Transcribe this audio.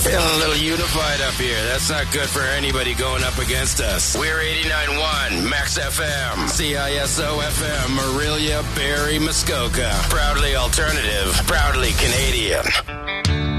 Feeling a little unified up here. That's not good for anybody going up against us. We're 89.1 Max FM, CISO FM, Morelia, Barrie, Muskoka. Proudly alternative, proudly Canadian.